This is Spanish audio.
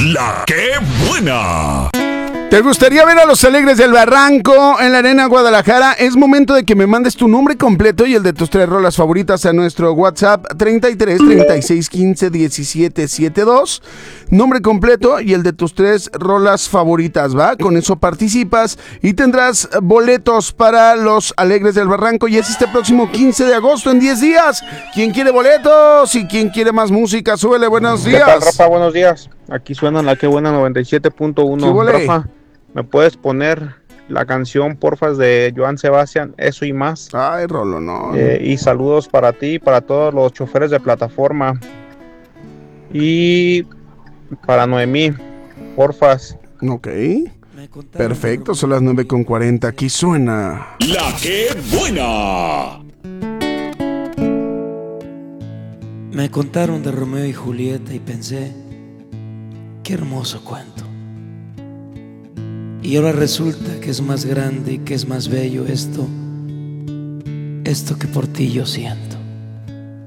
La que buena. ¿Te gustaría ver a los Alegres del Barranco en la Arena Guadalajara? Es momento de que me mandes tu nombre completo y el de tus 3 rolas favoritas a nuestro WhatsApp 33 36 15 17 72. Nombre completo y el de tus 3 rolas favoritas, ¿va? Con eso participas y tendrás boletos para los Alegres del Barranco. Y es este próximo 15 de agosto, en 10 días. ¿Quién quiere boletos y quién quiere más música? Súbele, buenos días. ¿Qué tal, Rafa? Buenos días. Aquí suena la que buena 97.1. Rafa, ¿me puedes poner la canción, porfas, de Joan Sebastián, Eso y Más? Ay, Rolo, no. Y saludos para ti y para todos los choferes de plataforma. Y para Noemí, porfas. Ok. Perfecto, son las 9:40. Aquí suena La que buena. Me contaron de Romeo y Julieta y pensé, qué hermoso cuento. Y ahora resulta que es más grande y que es más bello esto que por ti yo siento.